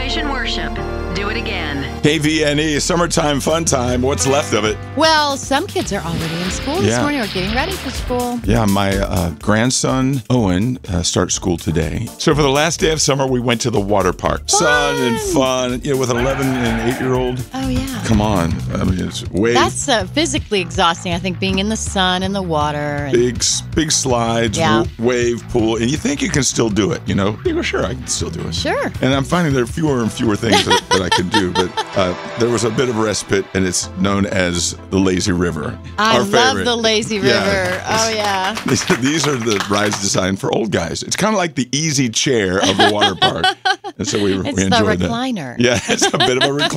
Vision Worship. Do it again. KVNE, summertime fun time. What's left of it? Well, some kids are already in school this Yeah. morning or getting ready for school. Yeah, my grandson, Owen, starts school today. So for the last day of summer, we went to the water park. Sun and fun, with an 11 and 8-year-old. Oh, yeah. Come on. I mean, it's way That's physically exhausting, I think, being in the sun and the water. And big slides, Yeah. wave pool. And you think you can still do it, You go, sure, I can still do it. Sure. And I'm finding there are fewer and fewer things that I can do. But there was a bit of respite, and it's known as the Lazy River. I Our love favorite. the Lazy River. Yeah. Oh, yeah. These are the rides designed for old guys. It's kind of like the easy chair of the water park. And so we It's the enjoyed that. recliner. Yeah, it's a bit of a recliner.